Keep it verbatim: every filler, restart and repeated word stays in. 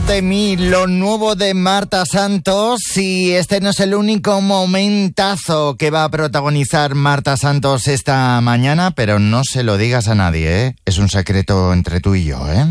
de mí, lo nuevo de Marta Santos, y este no es el único momentazo que va a protagonizar Marta Santos esta mañana, pero no se lo digas a nadie, ¿eh? Es un secreto entre tú y yo, ¿eh?